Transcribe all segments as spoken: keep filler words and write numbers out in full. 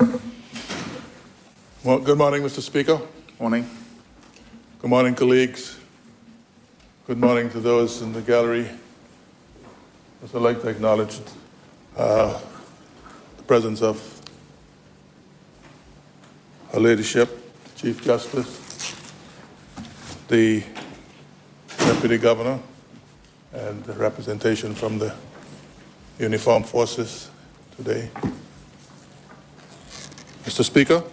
Well, good morning, Mister Speaker. Morning. Good morning, colleagues. Good morning to those in the gallery. I'd like to acknowledge uh, the presence of Her Ladyship, Chief Justice, the Deputy Governor, and the representation from the Uniformed Forces today. Mister Speaker,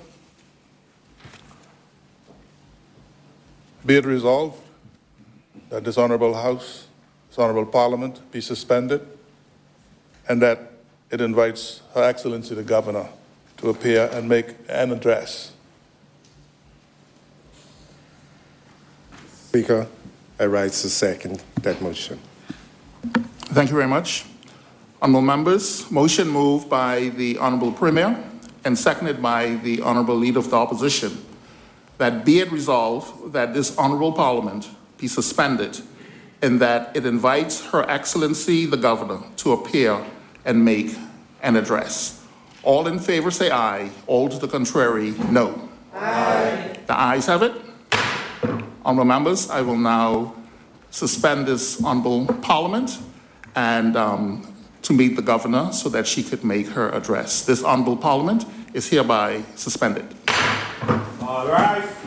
be it resolved that this Honourable House, this Honourable Parliament be suspended, and that it invites Her Excellency the Governor to appear and make an address. Speaker, I rise to second that motion. Thank you very much. Honourable members, motion moved by the Honourable Premier and seconded by the Honourable Leader of the Opposition, that be it resolved that this Honourable Parliament be suspended and that it invites Her Excellency the Governor to appear and make an address. All in favour say aye. All to the contrary, no. Aye. The ayes have it. Honourable members, I will now suspend this Honourable Parliament and um, to meet the Governor so that she could make her address. This Honourable Parliament is hereby suspended. All right.